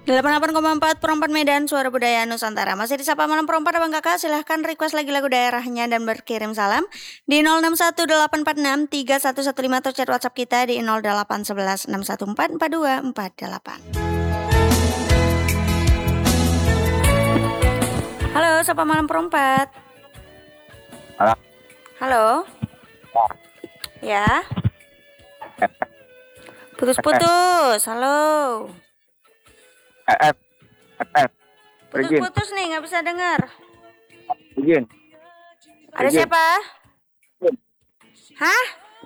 88,4 Perempat Medan, Suara Budaya Nusantara. Masih di Sapa Malam Perempat, Abang Kakak. Silahkan request lagi lagu daerahnya dan berkirim salam di 0618463115 atau chat WhatsApp kita di 08116144248. Halo, Sapa Malam Perempat. Halo. Halo. Ya. Putus-putus. Halo. Putus-putus nih, nggak bisa dengar. Begin. Ada siapa? Hah?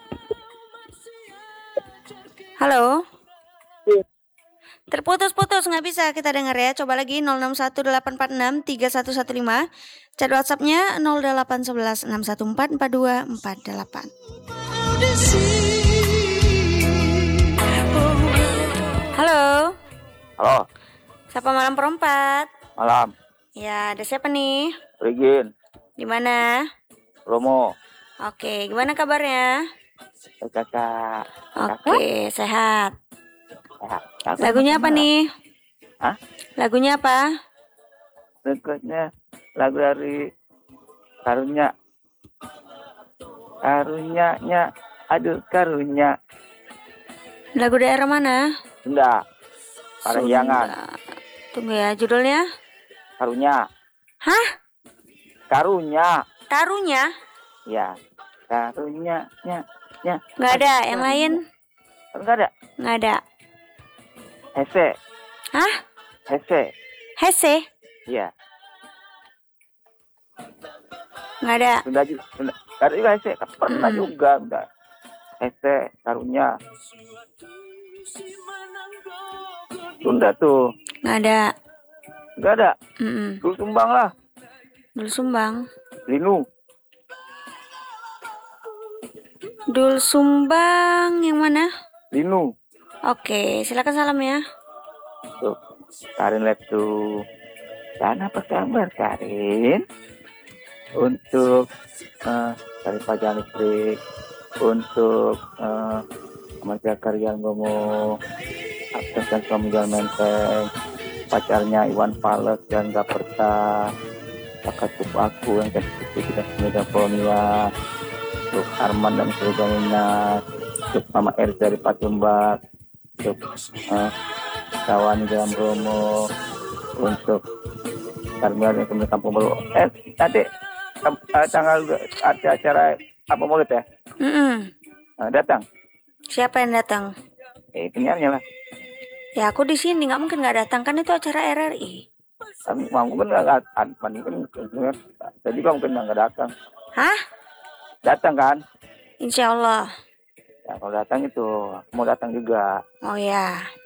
Halo? Terputus-putus, nggak bisa kita dengar ya. Coba lagi 0618463115. Chat WhatsApp-nya 08116144248. Halo? Halo. Sapa Malam Perempat. Malam. Ya, ada siapa nih? Begin. Di mana? Romo. Oke, gimana kabarnya? Kakak. Oke, sehat. Kakak. Lagunya apa nih? Hah? Lagunya apa? Lagunya lagu dari Karunya. Karunyanya. Aduh, karunya. Lagu daerah mana? Sunda. Parahyangan. Tunggu ya, judulnya? Karunya. Hah? Karunya. Tarunya? Ya. Karunya. Ya. Nggak ada, yang lain? Enggak ada. Nggak ada. Hese. Hah? Hese. Hese? Iya. Nggak ada. Sunda juga. Ada juga Hese. Pernah juga. Enggak. Hese. Karunya. Sunda tuh. Nggak ada. Enggak ada. Dul Sumbang lah. Dul Sumbang. Linu. Dul Sumbang yang mana? Linu. Oke, silakan salam ya. Tuh. Karin Lab tuh. Dan apa kabar Karin? Untuk dari Pajak Listrik. Untuk Kementerian Karya Gomo. Akses dan suami jalan menteng. Pacarnya Iwan Fals dan Gaperta. Kakak cukup aku yang kasih kita semuanya Ponia. Untuk Arman dan Surganina. Untuk Mama Erza dari Patumbak. Untuk kawan di dalam Romo. Untuk Karmel yang kemudian Kampung Baru. Nanti tanggal ada acara apa mulut ya? Datang. Siapa yang datang? Penyiarnya lah. Ya aku di sini, nggak mungkin nggak datang, kan itu acara RRI. Mungkin nggak, tadi bang mungkin nggak datang. Hah? Datang kan? Insya Allah. Ya kalau datang itu mau datang juga. Oh ya.